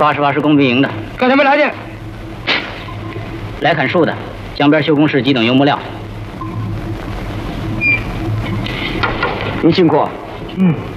88是工兵营的。 刚才没来见。 来砍树的，江边修工室急等油木料。 您辛苦。 嗯。